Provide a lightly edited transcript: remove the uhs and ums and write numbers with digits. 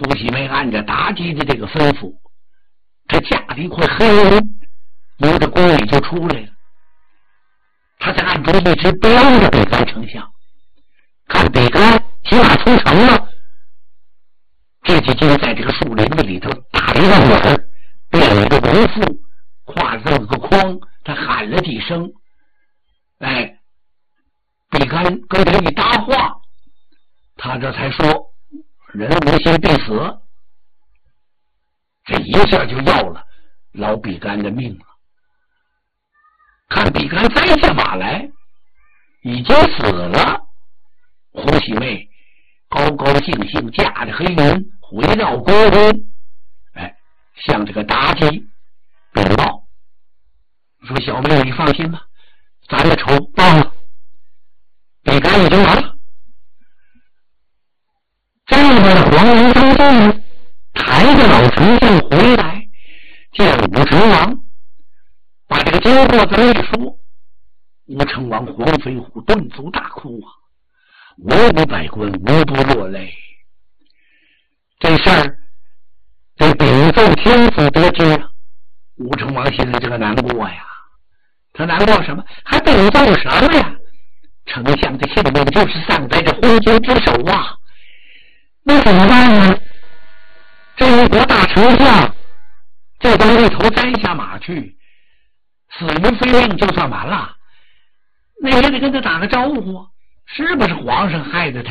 胡喜梅按着妲己的这个吩咐，他架着一块黑云，由着宫里就出来了。他在暗中一直标着北干丞相，看北干骑马出城了。这几经在这个树林子里头打了一个滚，变了一个农妇，挎着个筐，他喊了几声，哎，北干跟他一搭话，他这才说人无心必死，这一下就要了老比干的命了。看比干栽下马来，已经死了。胡喜妹高高兴兴驾着黑云回到宫中，哎，向这个妲己禀报说：“小妹，你放心吧，咱的仇报了，比干已经完了。”这边的皇陵当中，抬着老丞相回来，见武成王，把这个经过这么一说，武成王黄飞虎顿足大哭啊，文武百官无不落泪。这事儿这禀奏天子得知了，武成王心里这个难过呀，他难过什么？还禀奏什么呀？丞相的性命就是丧在这昏君之手啊，那怎么办呢？这一国大丞相就当一头栽下马去，死于非命就算完了，那也得跟他打个招呼，是不是皇上害的他？